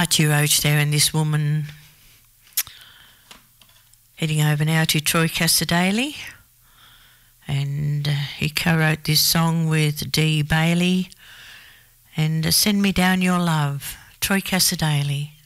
Archie Roach there, and this woman. Heading over now to Troy Cassar-Daley, and he co-wrote this song with Dee Bailey, and Send Me Down Your Love, Troy Cassar-Daley.